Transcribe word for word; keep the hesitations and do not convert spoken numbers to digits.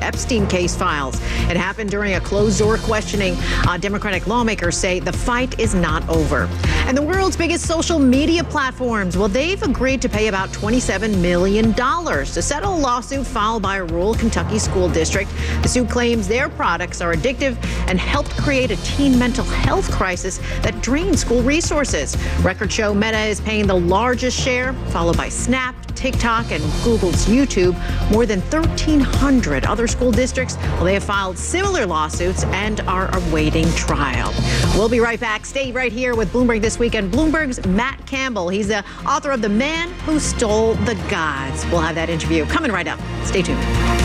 Epstein case files. It happened during a closed-door questioning. Uh, Democratic lawmakers say the fight is not over. And the world's biggest social media platforms, well, they've agreed to pay about twenty-seven million dollars to settle a lawsuit filed by a rural Kentucky school district. The suit claims their products are addictive and helped create a teen mental health crisis that drains school resources. Records show Meta is paying the largest share, followed by Snap, TikTok, and Google's YouTube. More than thirteen hundred other school districts, well, they have filed similar lawsuits and are awaiting trial. We'll be right back. Stay right here with Bloomberg This Week and Bloomberg's Matt Campbell. He's the author of The Man Who Stole the Gods. We'll have that interview coming right up. Stay tuned.